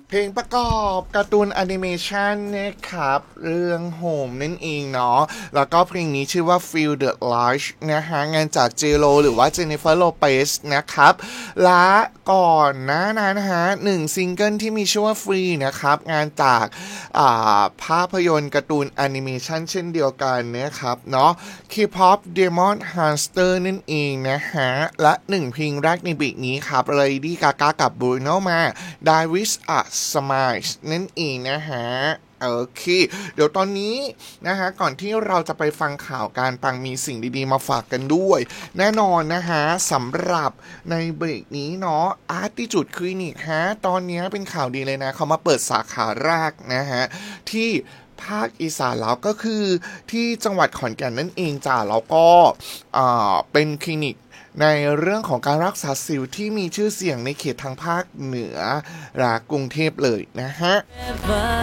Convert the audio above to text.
เพลงประกอบการ์ตูนแอนิเมชันนะครับเรื่องโฮมนั่นเองเนาะแล้วก็เพลงนี้ชื่อว่า Feel the Rush นะฮะงานจากเจโ หรือว่าเจนนิเฟอร์โลเปซนะครับและก่อนหน้านั้นฮะหนึ่งซิงเกิลที่มีชื่อว่า Free นะครับงานจากภาพยนตร์การ์ตูนแอนิเมชันเช่นเดียวกันนะครับเนาะ K-pop Demon Hunter นั่นเองนะฮะและหนึ่งเพลงแรกในเบรกนี้ครับLady Gaga กับ Bruno Mars Davis A Smile นั่นเองนะฮะโอเคเดี๋ยวตอนนี้นะฮะก่อนที่เราจะไปฟังข่าวการปังมีสิ่งดีๆมาฝากกันด้วยแน่นอนนะฮะสำหรับในเบรกนี้เนาะ Attitude Clinic ฮะตอนนี้เป็นข่าวดีเลยนะเขามาเปิดสาขาแรกนะฮะที่ภาคอีสานแล้วก็คือที่จังหวัดขอนแก่นนั่นเองจ้าแล้วก็เป็นคลินิกในเรื่องของการรักษาสิวที่มีชื่อเสียงในเขตทางภาคเหนือและกรุงเทพเลยนะฮะ